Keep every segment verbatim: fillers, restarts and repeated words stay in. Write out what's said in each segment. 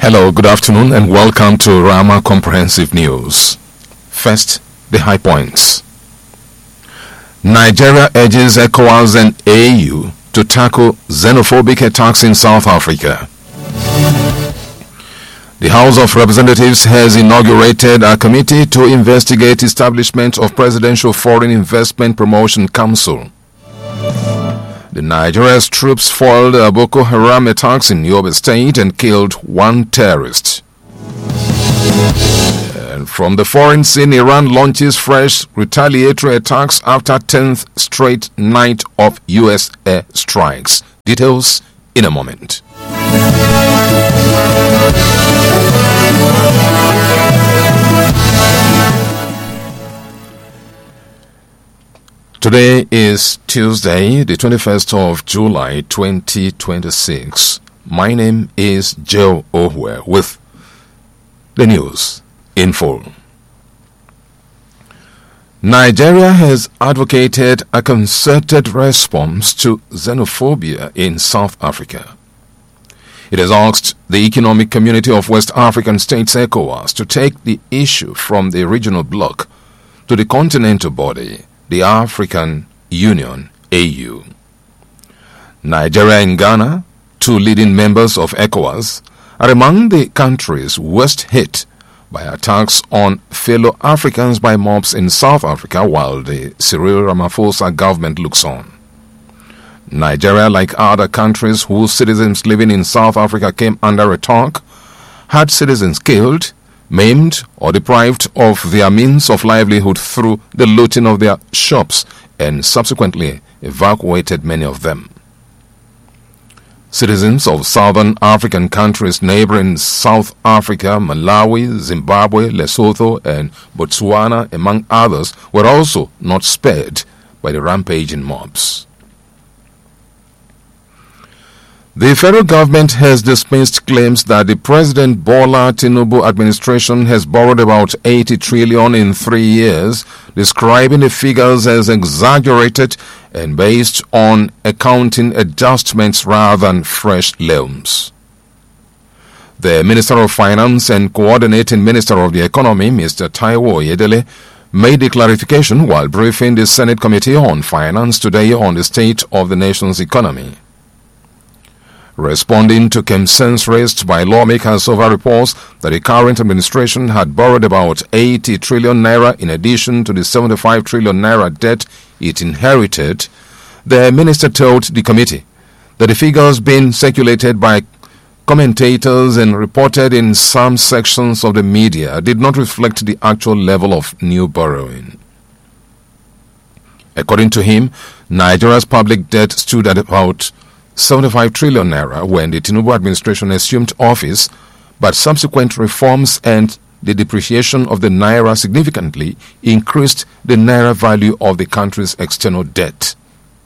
Hello, good afternoon, and welcome to Rama Comprehensive News. First, the high points. Nigeria urges ECOWAS and A U to tackle xenophobic attacks in South Africa. The House of Representatives has inaugurated a committee to investigate establishment of Presidential Foreign Investment Promotion Council. The Nigeria's troops foiled a Boko Haram attacks in Yobe State and killed one terrorist. And from the foreign scene, Iran launches fresh retaliatory attacks after tenth straight night of U S air strikes. Details in a moment. Today is Tuesday, the twenty-first of July, twenty twenty-six. My name is Joe Ohwe with the news in full. Nigeria has advocated a concerted response to xenophobia in South Africa. It has asked the Economic Community of West African States, ECOWAS, to take the issue from the regional bloc to the continental body, the African Union, A U. Nigeria and Ghana, two leading members of ECOWAS, are among the countries worst hit by attacks on fellow Africans by mobs in South Africa while the Cyril Ramaphosa government looks on. Nigeria, like other countries whose citizens living in South Africa came under attack, had citizens killed, maimed or deprived of their means of livelihood through the looting of their shops and subsequently evacuated many of them. Citizens of southern African countries neighboring South Africa, Malawi, Zimbabwe, Lesotho and Botswana, among others, were also not spared by the rampaging mobs. The federal government has dismissed claims that the President Bola Tinubu administration has borrowed about eighty trillion dollars in three years, describing the figures as exaggerated and based on accounting adjustments rather than fresh loans. The Minister of Finance and Coordinating Minister of the Economy, Mister Taiwo Oyedele, made the clarification while briefing the Senate Committee on Finance today on the state of the nation's economy. Responding to concerns raised by lawmakers over reports that the current administration had borrowed about eighty trillion naira in addition to the seventy-five trillion naira debt it inherited, the minister told the committee that the figures being circulated by commentators and reported in some sections of the media did not reflect the actual level of new borrowing. According to him, Nigeria's public debt stood at about seventy-five trillion naira when the Tinubu administration assumed office, but subsequent reforms and the depreciation of the naira significantly increased the naira value of the country's external debt.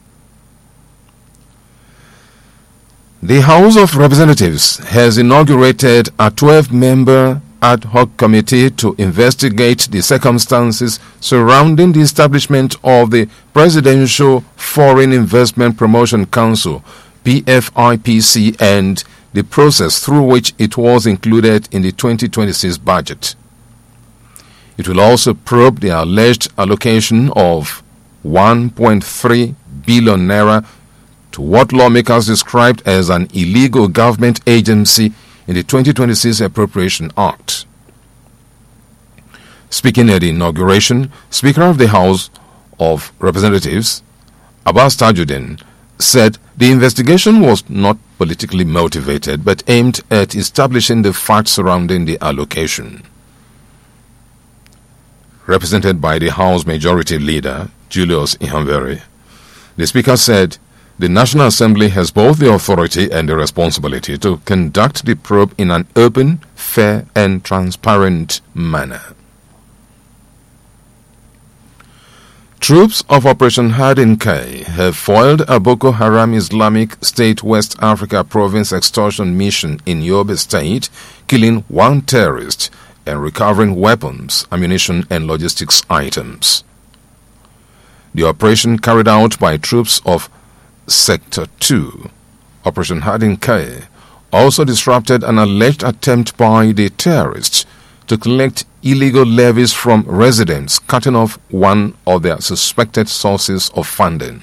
The House of Representatives has inaugurated a twelve-member ad hoc committee to investigate the circumstances surrounding the establishment of the Presidential Foreign Investment Promotion Council, P F I P C, and the process through which it was included in the twenty twenty-six budget. It will also probe the alleged allocation of one point three billion naira to what lawmakers described as an illegal government agency in the twenty twenty-six Appropriation Act. Speaking at the inauguration, Speaker of the House of Representatives, Abbas Tajuddin, said the investigation was not politically motivated but aimed at establishing the facts surrounding the allocation. Represented by the House Majority Leader, Julius Ihambere, the Speaker said the National Assembly has both the authority and the responsibility to conduct the probe in an open, fair and transparent manner. Troops of Operation Hardin Kai have foiled a Boko Haram Islamic State West Africa Province extortion mission in Yobe State, killing one terrorist and recovering weapons, ammunition and logistics items. The operation, carried out by troops of Sector two, Operation Hardin Kai, also disrupted an alleged attempt by the terrorists to collect illegal levies from residents, cutting off one of their suspected sources of funding.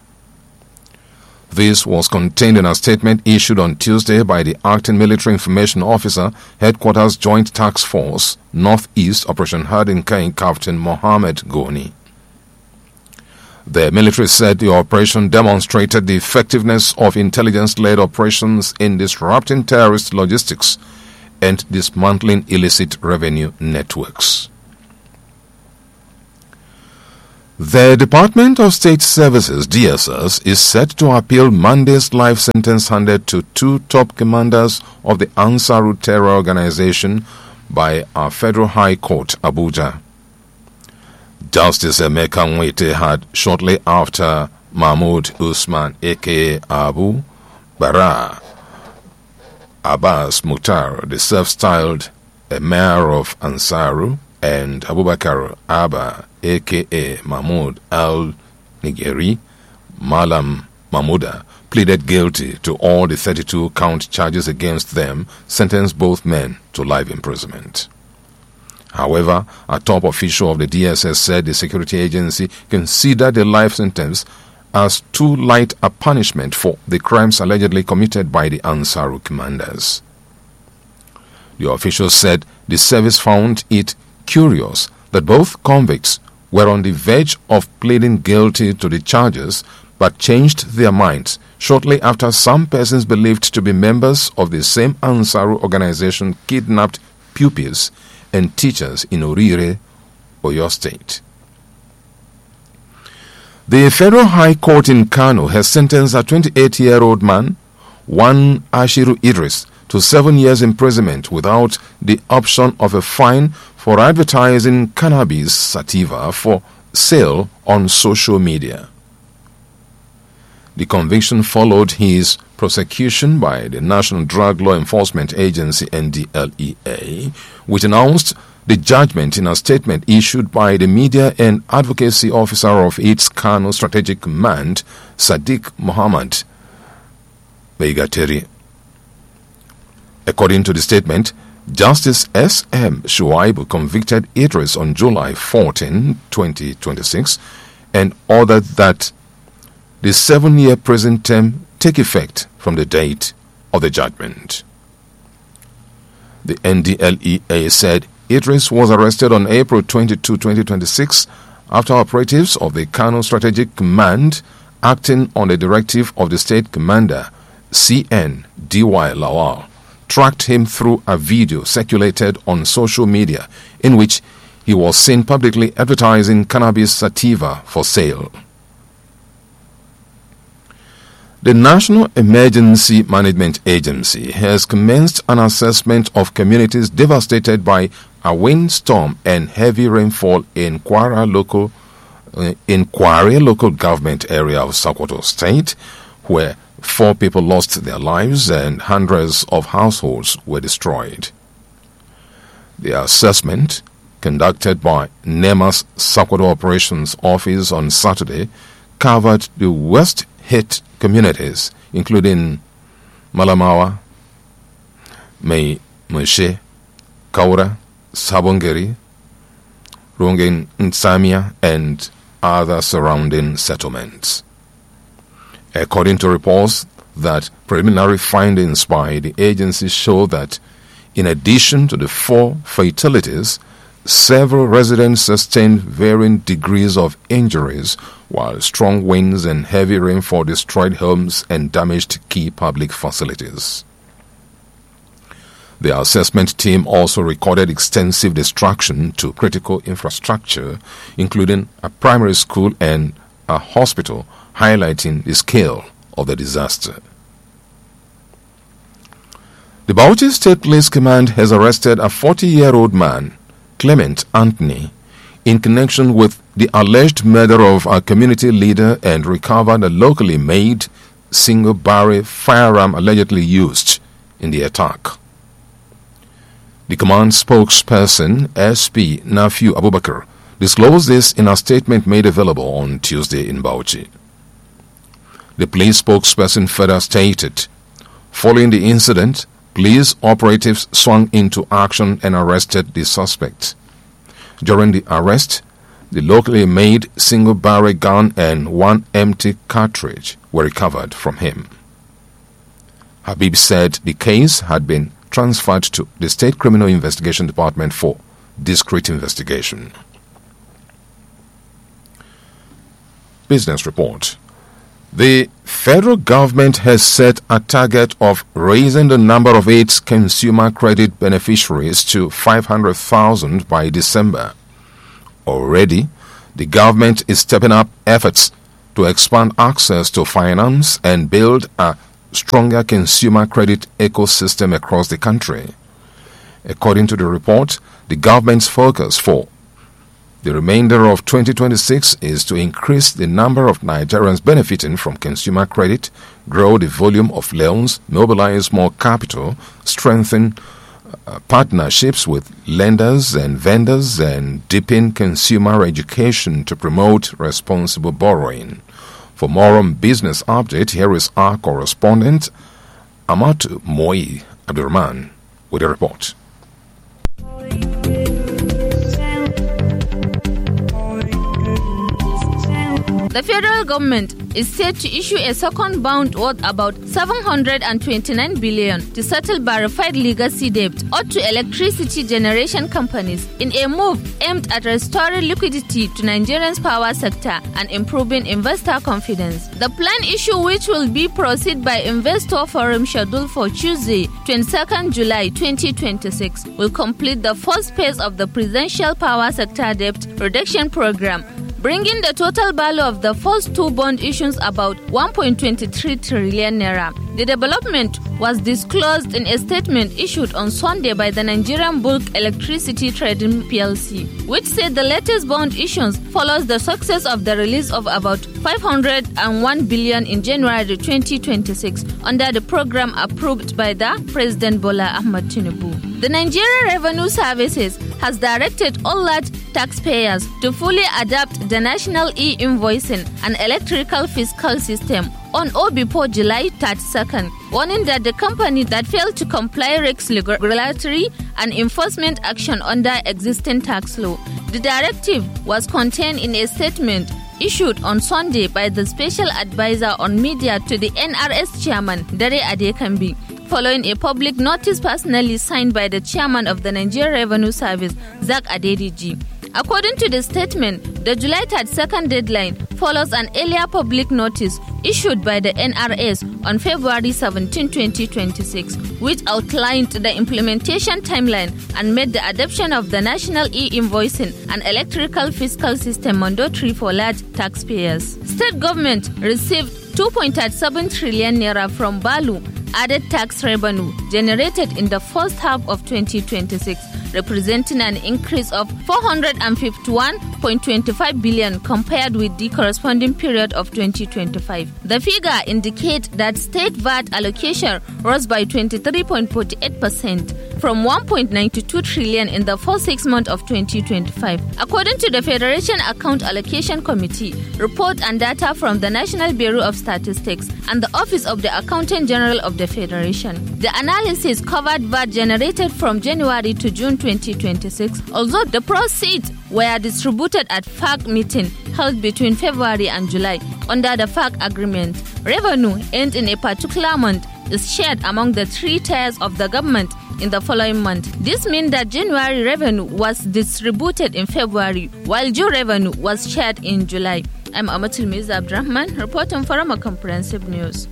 This was contained in a statement issued on Tuesday by the Acting Military Information Officer, Headquarters Joint Task Force, Northeast Operation Hardin Kai, Captain Mohammed Goni. The military said the operation demonstrated the effectiveness of intelligence-led operations in disrupting terrorist logistics and dismantling illicit revenue networks. The Department of State Services, D S S, is set to appeal Monday's life sentence handed to two top commanders of the Ansaru terror organization by our Federal High Court, Abuja. Justice Emeka Nwite had, shortly after Mahmoud Usman, aka Abu Bara Abbas Mukhtar, the self-styled Emir of Ansaru, and Abubakar Abba, aka Mahmoud Al-Nigeri Malam Mahmouda, pleaded guilty to all the thirty-two count charges against them, sentenced both men to life imprisonment. However, a top official of the D S S said the security agency considered the life sentence as too light a punishment for the crimes allegedly committed by the Ansaru commanders. The official said the service found it curious that both convicts were on the verge of pleading guilty to the charges but changed their minds shortly after some persons believed to be members of the same Ansaru organization kidnapped pupils and teachers in Orire, Oyo State. The Federal High Court in Kano has sentenced a twenty-eight-year-old man, one Ashiru Idris, to seven years imprisonment without the option of a fine for advertising cannabis sativa for sale on social media. The conviction followed his prosecution by the National Drug Law Enforcement Agency, N D L E A, which announced the judgment in a statement issued by the media and advocacy officer of its Kano Strategic Command, Sadiq Muhammad Beigateri. According to the statement, Justice S M Shuaibu convicted Idris on July fourteenth, twenty twenty-six, and ordered that the seven-year prison term take effect from the date of the judgment. The N D L E A said Idris was arrested on April twenty-second, twenty twenty-six after operatives of the Kano Strategic Command, acting on the directive of the State Commander, C N D Y Lawal, tracked him through a video circulated on social media in which he was seen publicly advertising cannabis sativa for sale. The National Emergency Management Agency has commenced an assessment of communities devastated by a windstorm and heavy rainfall in Kwara local, uh, in Kwara local government area of Sokoto State, where four people lost their lives and hundreds of households were destroyed. The assessment, conducted by NEMA's Sokoto Operations Office on Saturday, covered the worst-hit communities, including Malamawa, Mai Moshe, Kaura, Sabongeri, Rungen Nsamia, and other surrounding settlements. According to reports, that preliminary findings by the agency show that, in addition to the four fatalities, several residents sustained varying degrees of injuries, while strong winds and heavy rainfall destroyed homes and damaged key public facilities. The assessment team also recorded extensive destruction to critical infrastructure, including a primary school and a hospital, highlighting the scale of the disaster. The Bauchi State Police Command has arrested a forty-year-old man, Clement Anthony, in connection with the alleged murder of a community leader and recovered a locally made single-barrel firearm allegedly used in the attack. The command spokesperson, S P Nafiu Abubakar, disclosed this in a statement made available on Tuesday in Bauchi. The police spokesperson further stated, Following the incident, police operatives swung into action and arrested the suspect. During the arrest, the locally made single-barrel gun and one empty cartridge were recovered from him. Habib said the case had been transferred to the State Criminal Investigation Department for discreet investigation. Business report. The federal government has set a target of raising the number of its consumer credit beneficiaries to five hundred thousand by December. Already, the government is stepping up efforts to expand access to finance and build a stronger consumer credit ecosystem across the country. According to the report, the government's focus for the remainder of twenty twenty-six is to increase the number of Nigerians benefiting from consumer credit, grow the volume of loans, mobilize more capital, strengthen uh, partnerships with lenders and vendors, and deepen consumer education to promote responsible borrowing. For more on Business Update, here is our correspondent, Amatu Moi Abdurrahman, with a report. The federal government is set to issue a second bond worth about seven hundred twenty-nine billion dollars to settle verified legacy debt owed to electricity generation companies in a move aimed at restoring liquidity to Nigeria's power sector and improving investor confidence. The planned issue, which will be proceeded by Investor Forum scheduled for Tuesday, twenty-second July twenty twenty-six, will complete the first phase of the Presidential Power Sector Debt Reduction Program, bringing the total value of the first two bond issues about one point two three trillion naira. The development was disclosed in a statement issued on Sunday by the Nigerian Bulk Electricity Trading P L C, which said the latest bond issuance follows the success of the release of about five hundred one billion dollars in January twenty twenty-six under the program approved by the President Bola Ahmed Tinubu. The Nigerian Revenue Services has directed all large taxpayers to fully adapt the national e-invoicing and electrical fiscal system on or before July thirty-second, warning that the company that failed to comply risks regulatory and enforcement action under existing tax law. The directive was contained in a statement issued on Sunday by the Special Advisor on Media to the N R S Chairman, Dare Adekambi, following a public notice personally signed by the Chairman of the Nigerian Revenue Service, Zak Adediji. According to the statement, the July thirty-second deadline follows an earlier public notice issued by the N R S on February seventeenth, twenty twenty-six, which outlined the implementation timeline and made the adoption of the national e-invoicing and electrical fiscal system mandatory for large taxpayers. State government received two point eight seven trillion naira from Balu added tax revenue generated in the first half of twenty twenty-six, representing an increase of four hundred fifty-one point two five billion compared with the corresponding period of twenty twenty-five. The figure indicates that state V A T allocation rose by twenty-three point four eight percent from one point nine two trillion in the first six months of twenty twenty-five. According to the Federation Account Allocation Committee, report and data from the National Bureau of Statistics and the Office of the Accountant General of the Federation. The analysis covered V A T generated from January to June twenty twenty-six, although the proceeds were distributed at F A C meeting held between February and July under the F A C agreement. Revenue earned in a particular month is shared among the three tiers of the government in the following month. This means that January revenue was distributed in February, while June revenue was shared in July. I'm Amatul Miza Abdurrahman, reporting for a Comprehensive News.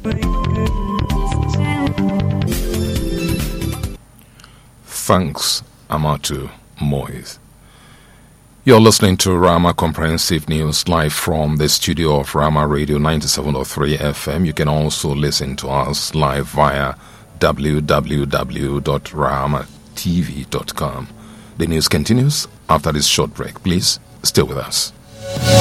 Thanks, Amatu Moise. You're listening to Rama Comprehensive News live from the studio of Rama Radio ninety-seven point three F M. You can also listen to us live via w w w dot rama t v dot com. The news continues after this short break. Please stay with us.